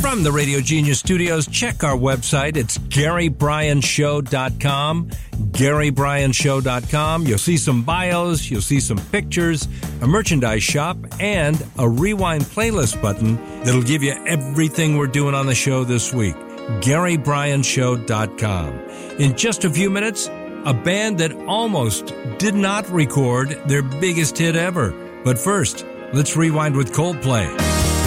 From the Radio Genius Studios, check our website. It's GaryBryanShow.com. GaryBryanShow.com. You'll see some bios, you'll see some pictures, a merchandise shop, and a rewind playlist button that'll give you everything we're doing on the show this week. GaryBryanShow.com. In just a few minutes, a band that almost did not record their biggest hit ever. But first, let's rewind with Coldplay.